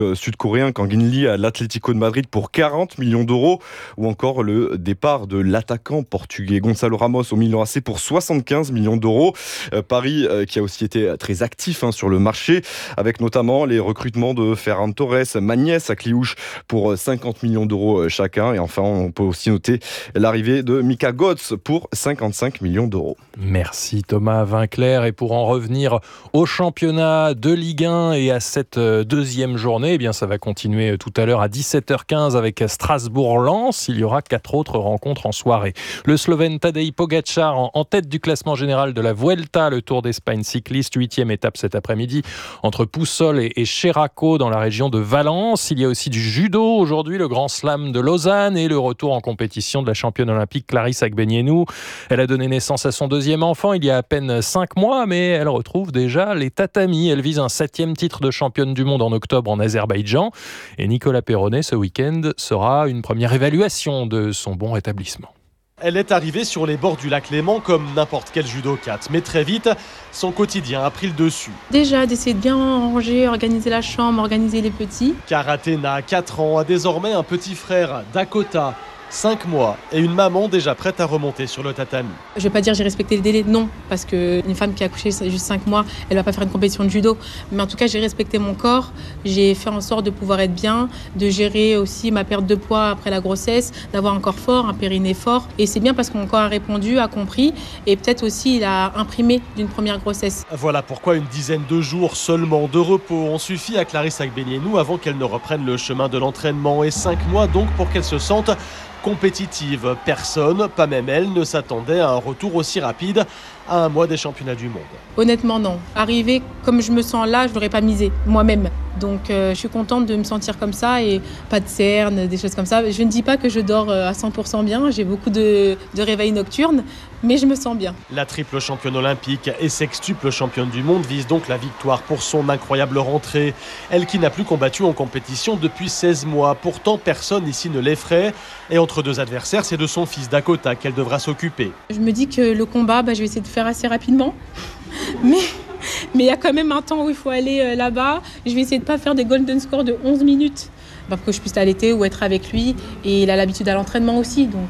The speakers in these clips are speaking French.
Sud-coréen Kang In-lee à l'Atlético de Madrid pour 40 millions d'euros, ou encore le départ de l'attaquant portugais Gonçalo Ramos au Milan AC pour 75 millions d'euros. Paris qui a aussi été très actif sur le marché, avec notamment les recrutements de Ferran Torres, Magnès à Cliouche pour 50 millions d'euros chacun. Et enfin, on peut aussi noter l'arrivée de Mika Götze pour 55 millions d'euros. Merci Thomas Vinclair. Et pour en revenir au championnat de Ligue 1 et à cette deuxième journée, eh bien ça va continuer tout à l'heure à 17h15 avec Strasbourg-Lens. Il y aura 4 autres rencontres en soirée. Le Slovène Tadej Pogačar en tête du classement général de la Vuelta, le Tour d'Espagne cycliste, 8e étape cet après-midi entre Poussol et Cheraco dans la région de Valence. Il y a aussi du judo aujourd'hui, le Grand Slam de Lausanne et le retour en compétition de la championne olympique Clarisse Agbenienou. Elle a donné naissance à son deuxième enfant il y a à peine 5 mois, mais elle retrouve déjà les tatamis. Elle vise un 7e titre de championne du monde en octobre en Azerbaïdjan. Et Nicolas Perronnet, ce week-end, sera une première évaluation de son bon rétablissement. Elle est arrivée sur les bords du lac Léman comme n'importe quel judokate. Mais très vite, son quotidien a pris le dessus. Déjà d'essayer de bien ranger, organiser la chambre, organiser les petits. Car Athéna, 4 ans, a désormais un petit frère, Dakota, 5 mois, et une maman déjà prête à remonter sur le tatami. Je vais pas dire j'ai respecté les délais, non, parce qu'une femme qui a accouché juste 5 mois, elle va pas faire une compétition de judo. Mais en tout cas, j'ai respecté mon corps, j'ai fait en sorte de pouvoir être bien, de gérer aussi ma perte de poids après la grossesse, d'avoir un corps fort, un périnée fort. Et c'est bien parce que mon corps a répondu, a compris, et peut-être aussi il a imprimé d'une première grossesse. Voilà pourquoi une dizaine de jours seulement de repos ont suffi à Clarisse Agbenienou avant qu'elle ne reprenne le chemin de l'entraînement. Et 5 mois donc pour qu'elle se sente compétitive. Personne, pas même elle, ne s'attendait à un retour aussi rapide à un mois des championnats du monde. Honnêtement, non. Arriver comme je me sens là, je n'aurais pas misé moi-même. Donc je suis contente de me sentir comme ça et pas de cernes, des choses comme ça. Je ne dis pas que je dors à 100% bien, j'ai beaucoup de réveils nocturnes, mais je me sens bien. La triple championne olympique et sextuple championne du monde vise donc la victoire pour son incroyable rentrée. Elle qui n'a plus combattu en compétition depuis 16 mois. Pourtant, personne ici ne l'effraie. Et entre deux adversaires, c'est de son fils Dakota qu'elle devra s'occuper. Je me dis que le combat, je vais essayer de faire assez rapidement. Mais il y a quand même un temps où il faut aller là-bas. Je vais essayer de ne pas faire des golden scores de 11 minutes pour que je puisse l'allaiter ou être avec lui. Et il a l'habitude à l'entraînement aussi. Donc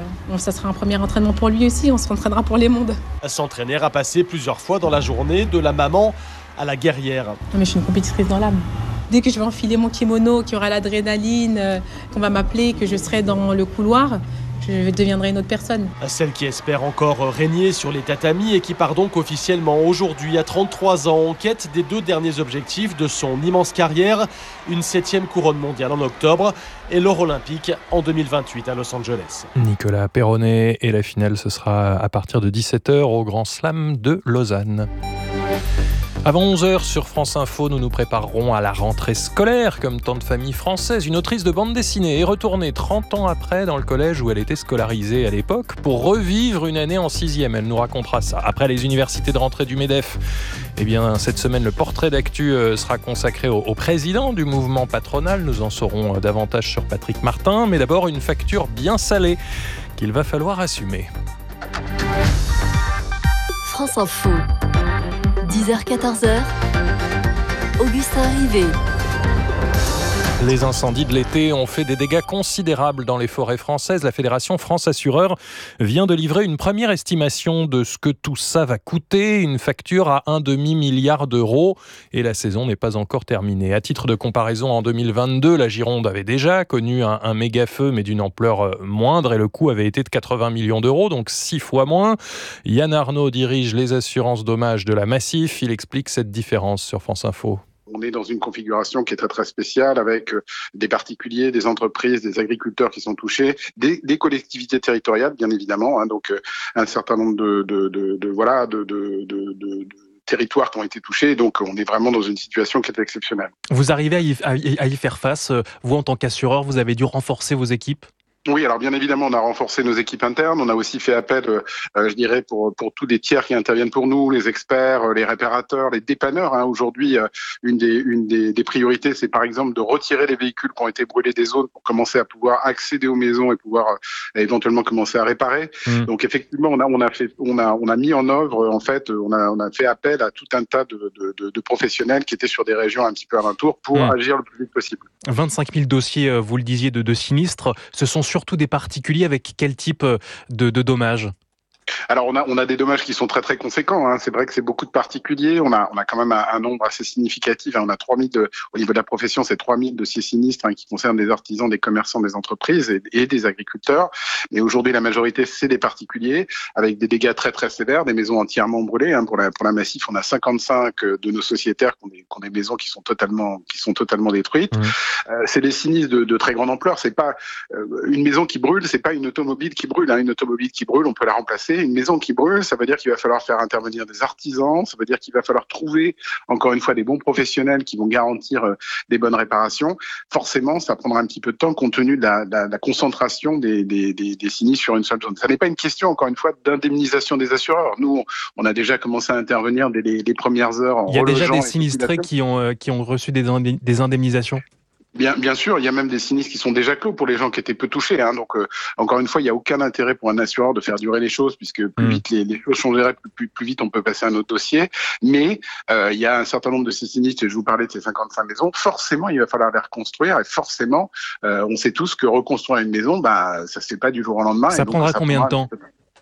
ça sera un premier entraînement pour lui aussi. On se entraînera pour les mondes. S'entraîner à passer plusieurs fois dans la journée, de la maman à la guerrière. Non, mais je suis une compétitrice dans l'âme. Dès que je vais enfiler mon kimono, qu'il y aura l'adrénaline, qu'on va m'appeler, que je serai dans le couloir, je deviendrai une autre personne. Celle qui espère encore régner sur les tatamis et qui part donc officiellement aujourd'hui à 33 ans en quête des 2 derniers objectifs de son immense carrière, une 7e couronne mondiale en octobre et l'or olympique en 2028 à Los Angeles. Nicolas Perronnet, et la finale ce sera à partir de 17h au Grand Slam de Lausanne. Avant 11h sur France Info, nous nous préparerons à la rentrée scolaire. Comme tant de familles françaises, une autrice de bande dessinée est retournée 30 ans après dans le collège où elle était scolarisée à l'époque pour revivre une année en 6e. Elle nous racontera ça. Après les universités de rentrée du MEDEF, eh bien, cette semaine, le portrait d'actu sera consacré au président du mouvement patronal. Nous en saurons davantage sur Patrick Martin. Mais d'abord, une facture bien salée qu'il va falloir assumer. France Info. 10h-14h, Augustin Rivet. Les incendies de l'été ont fait des dégâts considérables dans les forêts françaises. La Fédération France Assureur vient de livrer une première estimation de ce que tout ça va coûter, une facture à 1,5 milliard d'euros. Et la saison n'est pas encore terminée. À titre de comparaison, en 2022, la Gironde avait déjà connu un méga feu, mais d'une ampleur moindre, et le coût avait été de 80 millions d'euros, donc 6 fois moins. Yann Arnaud dirige les assurances dommages de la Massif. Il explique cette différence sur France Info. On est dans une configuration qui est très très spéciale avec des particuliers, des entreprises, des agriculteurs qui sont touchés, des collectivités territoriales bien évidemment, donc un certain nombre de territoires qui ont été touchés. Donc on est vraiment dans une situation qui est exceptionnelle. Vous arrivez à y faire face, vous en tant qu'assureur, vous avez dû renforcer vos équipes ? Oui, alors bien évidemment, on a renforcé nos équipes internes. On a aussi fait appel, je dirais, pour tous des tiers qui interviennent pour nous, les experts, les réparateurs, les dépanneurs. Aujourd'hui, une des priorités, c'est par exemple de retirer les véhicules qui ont été brûlés des zones pour commencer à pouvoir accéder aux maisons et pouvoir éventuellement commencer à réparer. Donc effectivement, on a mis en œuvre, en fait, on a fait appel à tout un tas de professionnels qui étaient sur des régions un petit peu alentours pour agir le plus vite possible. 25 000 dossiers, vous le disiez, de sinistres. Ce sont surtout des particuliers avec quel type de dommages ? Alors on a des dommages qui sont très très conséquents. C'est vrai que c'est beaucoup de particuliers. On a quand même un nombre assez significatif. On a 3000 au niveau de la profession, c'est 3000 dossiers sinistres qui concernent des artisans, des commerçants, des entreprises et des agriculteurs. Mais aujourd'hui, la majorité c'est des particuliers avec des dégâts très très sévères, des maisons entièrement brûlées. Pour la Massif, on a 55 de nos sociétaires qui ont des maisons qui sont totalement détruites. C'est des sinistres de très grande ampleur. C'est pas une maison qui brûle, c'est pas une automobile qui brûle. Une automobile qui brûle, on peut la remplacer. Une maison qui brûle, ça veut dire qu'il va falloir faire intervenir des artisans, ça veut dire qu'il va falloir trouver, encore une fois, des bons professionnels qui vont garantir des bonnes réparations. Forcément, ça prendra un petit peu de temps compte tenu de la concentration des sinistres sur une seule zone. Ça n'est pas une question, encore une fois, d'indemnisation des assureurs. Nous, on a déjà commencé à intervenir dès les premières heures. Il y a déjà des sinistrés qui ont reçu des indemnisations ? Bien sûr, il y a même des sinistres qui sont déjà clos pour les gens qui étaient peu touchés. Donc, encore une fois, il n'y a aucun intérêt pour un assureur de faire durer les choses, puisque plus vite les choses changeraient, plus vite on peut passer à un autre dossier. Mais il y a un certain nombre de ces sinistres, et je vous parlais de ces 55 maisons, forcément, il va falloir les reconstruire. Et forcément, on sait tous que reconstruire une maison, ça ne se fait pas du jour au lendemain. Ça prendra combien de temps ?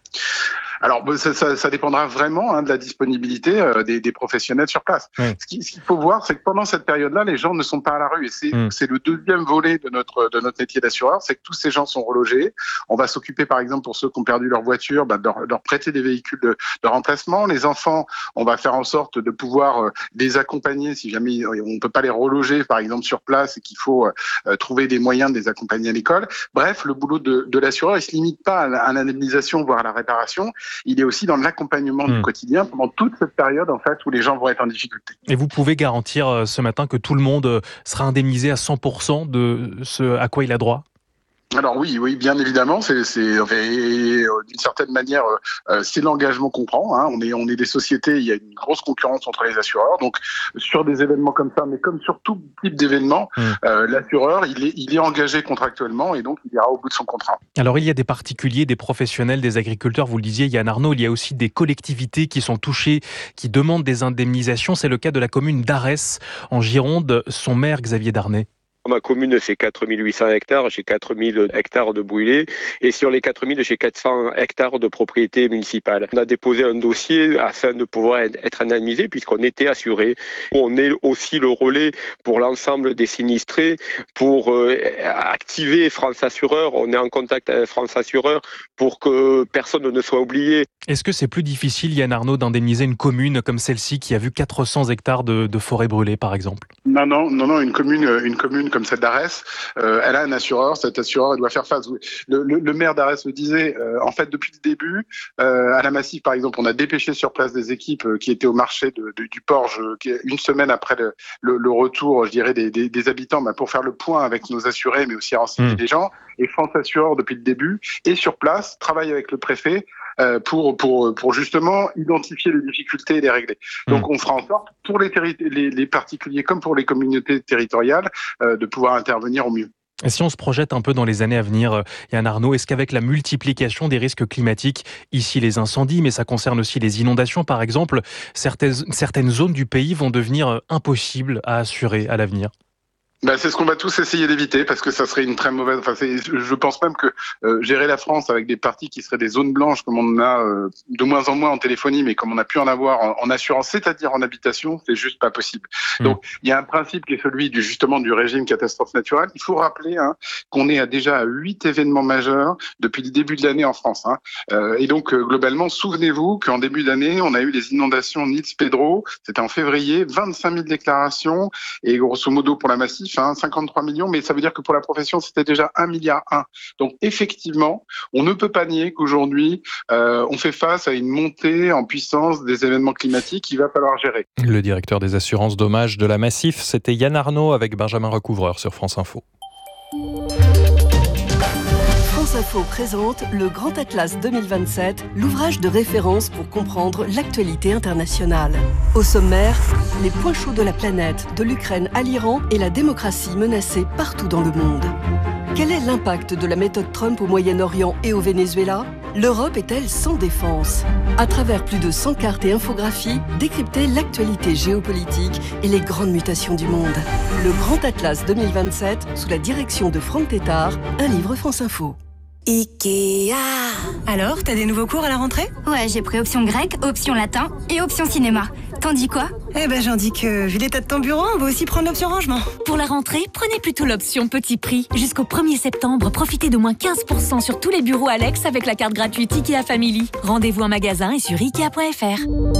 Alors, ça dépendra vraiment de la disponibilité des professionnels sur place. Oui. Ce qu'il faut voir, c'est que pendant cette période-là, les gens ne sont pas à la rue. Et c'est le deuxième volet de notre métier d'assureur, c'est que tous ces gens sont relogés. On va s'occuper, par exemple, pour ceux qui ont perdu leur voiture, de leur prêter des véhicules de remplacement. Les enfants, on va faire en sorte de pouvoir les accompagner si jamais on ne peut pas les reloger, par exemple, sur place et qu'il faut trouver des moyens de les accompagner à l'école. Bref, le boulot de l'assureur, il se limite pas à l'indemnisation, voire à la réparation. Il est aussi dans l'accompagnement du quotidien pendant toute cette période en fait où les gens vont être en difficulté. Et vous pouvez garantir ce matin que tout le monde sera indemnisé à 100% de ce à quoi il a droit ? Alors oui, bien évidemment, c'est d'une certaine manière, c'est l'engagement qu'on prend. On est des sociétés, il y a une grosse concurrence entre les assureurs. Donc sur des événements comme ça, mais comme sur tout type d'événement, l'assureur il est engagé contractuellement et donc il ira au bout de son contrat. Alors il y a des particuliers, des professionnels, des agriculteurs. Vous le disiez, Yann Arnaud, il y a aussi des collectivités qui sont touchées, qui demandent des indemnisations. C'est le cas de la commune d'Arès en Gironde. Son maire Xavier Darnay. Ma commune fait 4800 hectares, j'ai 4000 hectares de brûlés et sur les 4000, j'ai 400 hectares de propriété municipale. On a déposé un dossier afin de pouvoir être indemnisé puisqu'on était assuré. On est aussi le relais pour l'ensemble des sinistrés pour activer France Assureur. On est en contact avec France Assureur pour que personne ne soit oublié. Est-ce que c'est plus difficile, Yann Arnaud, d'indemniser une commune comme celle-ci qui a vu 400 hectares de forêt brûlée, par exemple ? Non, une commune comme celle d'Arès, elle a un assureur. Cet assureur, elle doit faire face. Le maire d'Arès le disait. En fait, depuis le début, à la Massif, par exemple, on a dépêché sur place des équipes qui étaient au marché du Porge, une semaine après le retour, je dirais, des habitants, pour faire le point avec nos assurés, mais aussi renseigner les gens. Et France Assureur, depuis le début, est sur place, travaille avec le préfet pour justement identifier les difficultés et les régler. Donc on fera en sorte pour les particuliers comme pour les communautés territoriales de pouvoir intervenir au mieux. Et si on se projette un peu dans les années à venir, Yann Arnaud, est-ce qu'avec la multiplication des risques climatiques, ici les incendies, mais ça concerne aussi les inondations par exemple, certaines zones du pays vont devenir impossibles à assurer à l'avenir ? C'est ce qu'on va tous essayer d'éviter parce que ça serait une très mauvaise. Je pense même que gérer la France avec des parties qui seraient des zones blanches comme on en a de moins en moins en téléphonie, mais comme on a pu en avoir en assurance, c'est-à-dire en habitation, c'est juste pas possible. Donc il y a un principe qui est celui du régime catastrophe naturelle. Il faut rappeler qu'on est déjà à 8 événements majeurs depuis le début de l'année en France. Et donc globalement, souvenez-vous qu'en début d'année, on a eu les inondations Nils Pedro. C'était en février, 25 000 déclarations et grosso modo pour la Massif. 53 millions, mais ça veut dire que pour la profession, c'était déjà 1,1 milliard. Donc effectivement, on ne peut pas nier qu'aujourd'hui, on fait face à une montée en puissance des événements climatiques qu'il va falloir gérer. Le directeur des assurances dommages de la Massif, c'était Yann Arnaud avec Benjamin Recouvreur sur France Info. Info présente le Grand Atlas 2027, l'ouvrage de référence pour comprendre l'actualité internationale. Au sommaire, les points chauds de la planète, de l'Ukraine à l'Iran et la démocratie menacée partout dans le monde. Quel est l'impact de la méthode Trump au Moyen-Orient et au Venezuela ? L'Europe est-elle sans défense ? À travers plus de 100 cartes et infographies, décryptez l'actualité géopolitique et les grandes mutations du monde. Le Grand Atlas 2027, sous la direction de Franck Tétard, un livre France Info. Ikea. Alors, t'as des nouveaux cours à la rentrée ? Ouais, j'ai pris option grec, option latin et option cinéma. T'en dis quoi ? Eh ben, j'en dis que, vu l'état de ton bureau, on va aussi prendre l'option rangement. Pour la rentrée, prenez plutôt l'option petit prix. Jusqu'au 1er septembre, profitez de moins 15% sur tous les bureaux Alex avec la carte gratuite Ikea Family. Rendez-vous en magasin et sur Ikea.fr.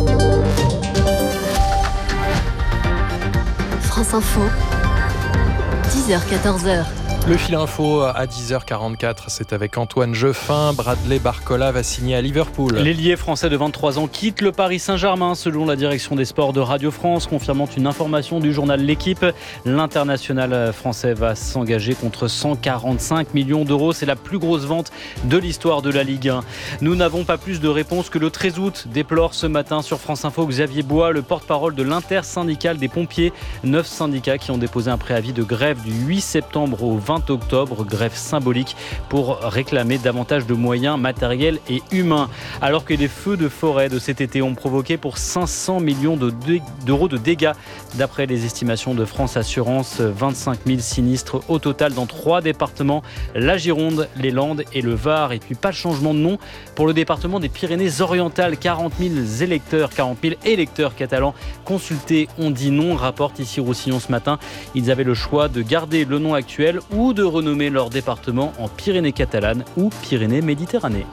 France Info, 10h-14h. Le fil info à 10h44, c'est avec Antoine Jeffin. Bradley Barcola va signer à Liverpool. L'ailier français de 23 ans quitte le Paris Saint-Germain, selon la direction des sports de Radio France, confirmant une information du journal L'Équipe. L'international français va s'engager contre 145 millions d'euros. C'est la plus grosse vente de l'histoire de la Ligue 1. Nous n'avons pas plus de réponses que le 13 août, déplore ce matin sur France Info Xavier Bois, le porte-parole de l'intersyndicale des pompiers. 9 syndicats qui ont déposé un préavis de grève du 8 septembre au 20 octobre, grève symbolique pour réclamer davantage de moyens matériels et humains. Alors que les feux de forêt de cet été ont provoqué pour 500 millions d'euros de dégâts. D'après les estimations de France Assurance, 25 000 sinistres au total dans 3 départements, la Gironde, les Landes et le Var. Et puis pas de changement de nom pour le département des Pyrénées-Orientales. 40 000 électeurs catalans consultés ont dit non, rapporte ici Roussillon ce matin. Ils avaient le choix de garder le nom actuel ou de renommer leur département en Pyrénées catalanes ou Pyrénées-Méditerranée.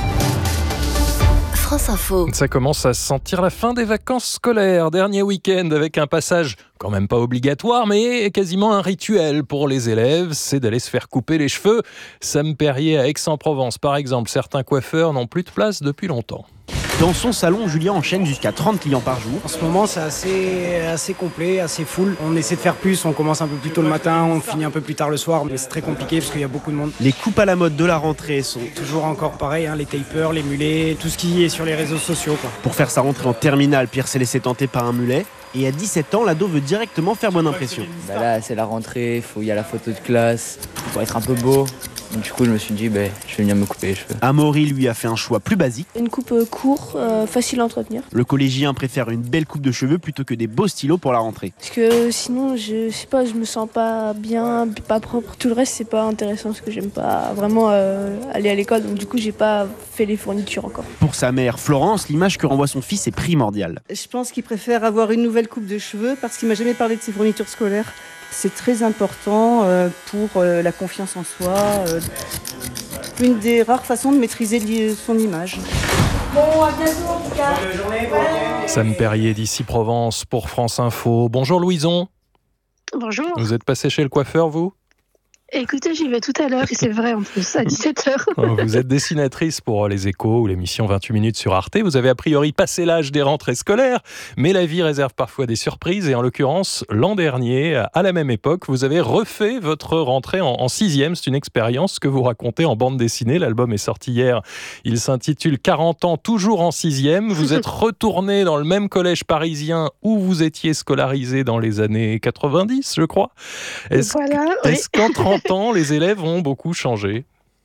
France Info. Ça commence à sentir la fin des vacances scolaires. Dernier week-end avec un passage quand même pas obligatoire, mais quasiment un rituel pour les élèves, c'est d'aller se faire couper les cheveux. Sam Perrier à Aix-en-Provence, par exemple, certains coiffeurs n'ont plus de place depuis longtemps. Dans son salon, Julien enchaîne jusqu'à 30 clients par jour. En ce moment, c'est assez complet, assez full. On essaie de faire plus, on commence un peu plus tôt le matin, on finit un peu plus tard le soir, mais c'est très compliqué parce qu'il y a beaucoup de monde. Les coupes à la mode de la rentrée sont toujours encore pareil, les tapers, les mulets, tout ce qui est sur les réseaux sociaux. Pour faire sa rentrée en terminale, Pierre s'est laissé tenter par un mulet. Et à 17 ans, l'ado veut directement faire bonne impression. Là, c'est la rentrée, il y a la photo de classe, faut être un peu beau. Donc, du coup, je me suis dit, je vais venir me couper les cheveux. Amaury, lui, a fait un choix plus basique. Une coupe courte, facile à entretenir. Le collégien préfère une belle coupe de cheveux plutôt que des beaux stylos pour la rentrée. Parce que sinon, je sais pas, je me sens pas bien, pas propre. Tout le reste, c'est pas intéressant parce que j'aime pas vraiment aller à l'école. Donc, du coup, j'ai pas fait les fournitures encore. Pour sa mère, Florence, l'image que renvoie son fils est primordiale. Je pense qu'il préfère avoir une nouvelle coupe de cheveux parce qu'il m'a jamais parlé de ses fournitures scolaires. C'est très important pour la confiance en soi. Une des rares façons de maîtriser son image. Bon, à bientôt en tout cas. Bonne journée. Sam Perrier d'ici Provence pour France Info. Bonjour Louison. Bonjour. Vous êtes passé chez le coiffeur, vous ? Écoutez, j'y vais tout à l'heure et c'est vrai en plus, à 17h. Vous êtes dessinatrice pour Les Échos ou l'émission 28 minutes sur Arte. Vous avez a priori passé l'âge des rentrées scolaires, mais la vie réserve parfois des surprises. Et en l'occurrence, l'an dernier, à la même époque, vous avez refait votre rentrée en 6e. C'est une expérience que vous racontez en bande dessinée. L'album est sorti hier. Il s'intitule 40 ans, toujours en 6e. Vous êtes retourné dans le même collège parisien où vous étiez scolarisé dans les années 90, je crois. Est-ce qu'en 30 ans, les élèves ont beaucoup changé ?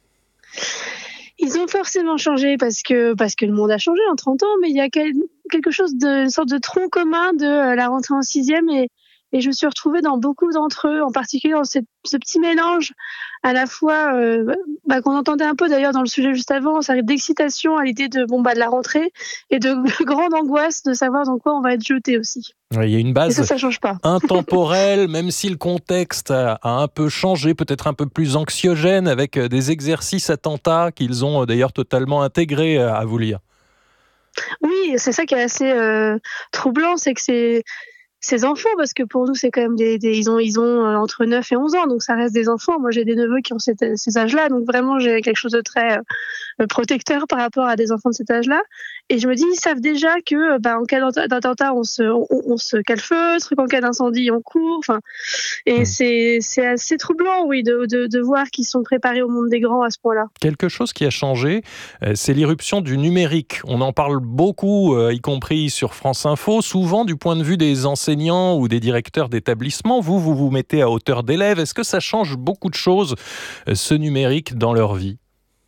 Ils ont forcément changé parce que le monde a changé en 30 ans, mais il y a quelque chose une sorte de tronc commun de la rentrée en 6e et je me suis retrouvée dans beaucoup d'entre eux, en particulier dans ce petit mélange à la fois qu'on entendait un peu d'ailleurs dans le sujet juste avant, ça arrive d'excitation à l'idée de la rentrée et de grande angoisse de savoir dans quoi on va être jeté aussi. Il y a une base ça change pas. intemporelle, même si le contexte a un peu changé, peut-être un peu plus anxiogène, avec des exercices attentats qu'ils ont d'ailleurs totalement intégrés à vous lire. Oui, c'est ça qui est assez troublant, c'est que ces enfants, parce que pour nous, c'est quand même ils ont entre 9 et 11 ans, donc ça reste des enfants. Moi, j'ai des neveux qui ont ces âges-là, donc vraiment, j'ai quelque chose de très protecteur par rapport à des enfants de cet âge-là. Et je me dis, ils savent déjà que, en cas d'attentat, on se calfeutre, qu'en cas d'incendie, on court. Enfin, et c'est assez troublant, oui, de voir qu'ils sont préparés au monde des grands à ce point-là. Quelque chose qui a changé, c'est l'irruption du numérique. On en parle beaucoup, y compris sur France Info, souvent du point de vue des enseignants ou des directeurs d'établissement. Vous mettez à hauteur d'élèves. Est-ce que ça change beaucoup de choses, ce numérique, dans leur vie ?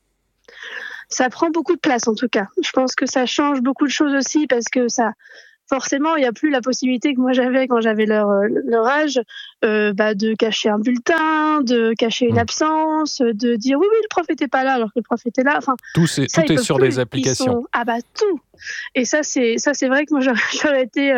Ça prend beaucoup de place, en tout cas. Je pense que ça change beaucoup de choses aussi, parce que forcément, il n'y a plus la possibilité que moi j'avais quand j'avais leur âge, de cacher un bulletin, de cacher une absence, de dire oui, le prof était pas là alors que le prof était là. Enfin, tout est sur des applications. Tout. Et ça c'est vrai que moi j'aurais été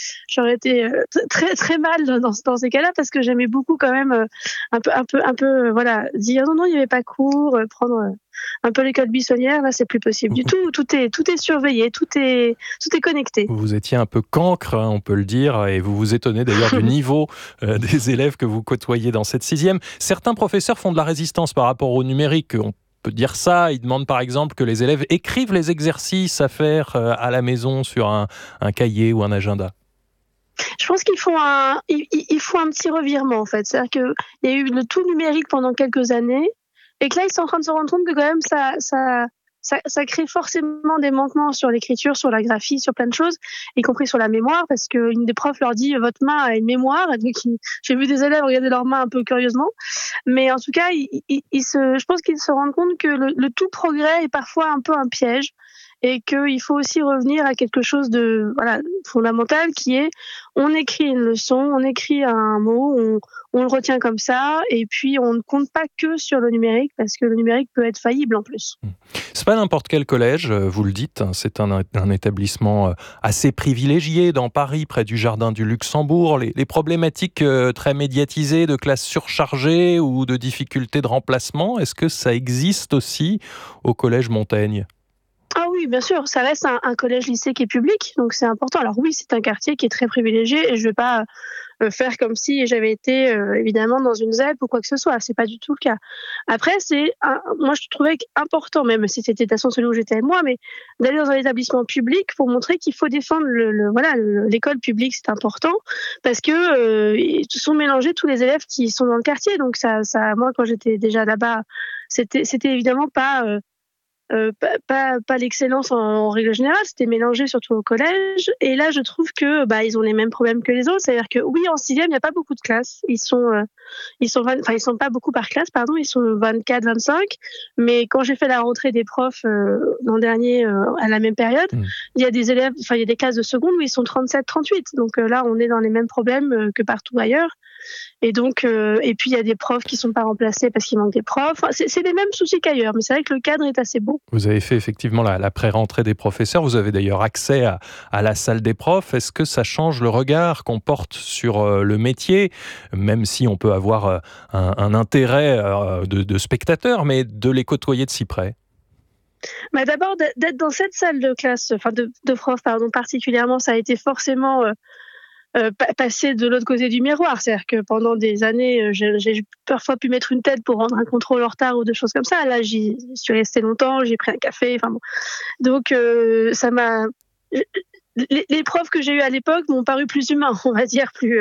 très très mal dans ces cas-là, parce que j'aimais beaucoup quand même un peu dire non, il n'y avait pas cours, prendre un peu l'école buissonnière. Là, c'est plus possible du tout. Tout est surveillé, tout est connecté. Vous étiez un peu cancre, on peut le dire, et vous vous étonnez d'ailleurs du niveau des élèves que vous côtoyez dans cette 6e. Certains professeurs font de la résistance par rapport au numérique. On peut dire ça. Ils demandent par exemple que les élèves écrivent les exercices à faire à la maison sur un cahier ou un agenda. Je pense qu'il faut un petit revirement, en fait. C'est-à-dire qu'il y a eu le tout numérique pendant quelques années, et que là, ils sont en train de se rendre compte que quand même, ça crée forcément des manquements sur l'écriture, sur la graphie, sur plein de choses, y compris sur la mémoire, parce qu'une des profs leur dit « votre main a une mémoire ». J'ai vu des élèves regarder leurs mains un peu curieusement. Mais en tout cas, je pense qu'ils se rendent compte que le tout progrès est parfois un peu un piège, et qu'il faut aussi revenir à quelque chose de fondamental, qui est on écrit une leçon, on écrit un mot, on le retient comme ça, et puis on ne compte pas que sur le numérique, parce que le numérique peut être faillible en plus. C'est pas n'importe quel collège, vous le dites, c'est un établissement assez privilégié dans Paris, près du Jardin du Luxembourg. Les problématiques très médiatisées de classes surchargées ou de difficultés de remplacement, est-ce que ça existe aussi au collège Montaigne ? Ah oui, bien sûr, ça reste un collège-lycée qui est public, donc c'est important. Alors oui, c'est un quartier qui est très privilégié, et je ne vais pas faire comme si j'avais été évidemment dans une ZEP ou quoi que ce soit, c'est pas du tout le cas. Après, moi je trouvais important, même si c'était de toute façon celui où j'étais moi, mais d'aller dans un établissement public pour montrer qu'il faut défendre l'école publique, c'est important, parce que sont mélangés tous les élèves qui sont dans le quartier. Donc ça moi quand j'étais déjà là-bas, c'était évidemment pas l'excellence en règle générale, c'était mélangé surtout au collège. Et là, je trouve que ils ont les mêmes problèmes que les autres. C'est-à-dire que oui, en 6e, il n'y a pas beaucoup de classes. Ils sont pas beaucoup par classe, pardon. Ils sont 24, 25. Mais quand j'ai fait la rentrée des profs l'an dernier à la même période, il y a des élèves, il y a des classes de seconde où ils sont 37, 38. Donc là, on est dans les mêmes problèmes que partout ailleurs. Et donc, et puis il y a des profs qui sont pas remplacés parce qu'il manque des profs. C'est les mêmes soucis qu'ailleurs, mais c'est vrai que le cadre est assez beau. Vous avez fait effectivement la pré-rentrée des professeurs. Vous avez d'ailleurs accès à la salle des profs. Est-ce que ça change le regard qu'on porte sur le métier, même si on peut avoir un intérêt de spectateur, mais de les côtoyer de si près? D'abord, d'être dans cette salle de classe, de profs, particulièrement, ça a été forcément passer de l'autre côté du miroir. C'est-à-dire que pendant des années, j'ai parfois pu mettre une tête pour rendre un contrôle en retard ou des choses comme ça. Là, j'y suis restée longtemps, j'ai pris un café. Donc, ça m'a... Les profs que j'ai eus à l'époque m'ont paru plus humains, on va dire, plus.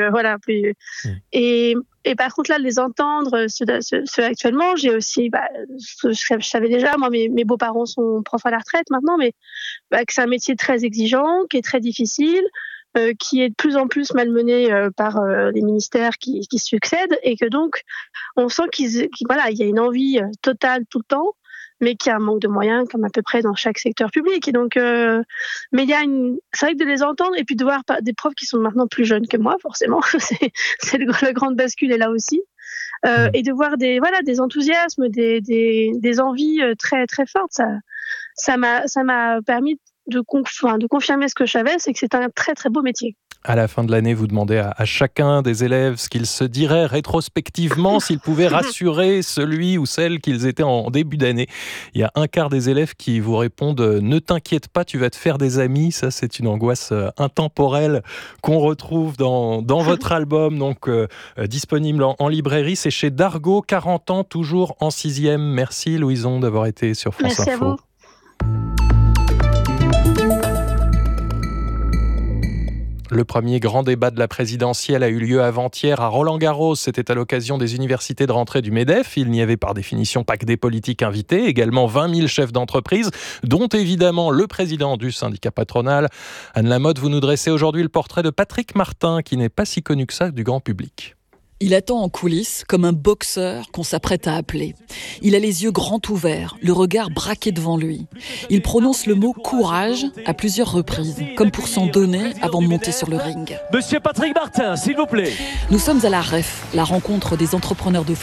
Et par contre, là, les entendre, ceux actuellement, j'ai aussi, je savais déjà, moi, mes beaux-parents sont profs à la retraite maintenant, mais que c'est un métier très exigeant, qui est très difficile, qui est de plus en plus malmené par les ministères qui succèdent, et que donc on sent qu'il y a une envie totale tout le temps, mais qu'il y a un manque de moyens, comme à peu près dans chaque secteur public. Et donc, mais c'est vrai que de les entendre, et puis de voir des profs qui sont maintenant plus jeunes que moi, forcément, c'est la grande bascule est là aussi. Et de voir des enthousiasmes, des envies très très fortes, ça m'a permis de confirmer ce que je savais, c'est que c'est un très très beau métier. À la fin de l'année, vous demandez à chacun des élèves ce qu'ils se diraient rétrospectivement s'ils pouvaient rassurer celui ou celle qu'ils étaient en début d'année. Il y a un quart des élèves qui vous répondent « Ne t'inquiète pas, tu vas te faire des amis ». Ça, c'est une angoisse intemporelle qu'on retrouve dans votre album, donc disponible en librairie. C'est chez Dargaud, 40 ans, toujours en 6e. Merci Louison d'avoir été sur France Merci Info. À vous. Le premier grand débat de la présidentielle a eu lieu avant-hier à Roland-Garros. C'était à l'occasion des universités de rentrée du MEDEF. Il n'y avait par définition pas que des politiques invités, également 20 000 chefs d'entreprise, dont évidemment le président du syndicat patronal. Anne Lamotte, vous nous dressez aujourd'hui le portrait de Patrick Martin, qui n'est pas si connu que ça du grand public. Il attend en coulisses comme un boxeur qu'on s'apprête à appeler. Il a les yeux grands ouverts, le regard braqué devant lui. Il prononce le mot « courage » à plusieurs reprises, comme pour s'en donner avant de monter sur le ring. Monsieur Patrick Martin, s'il vous plaît. Nous sommes à la REF, la rencontre des entrepreneurs de France.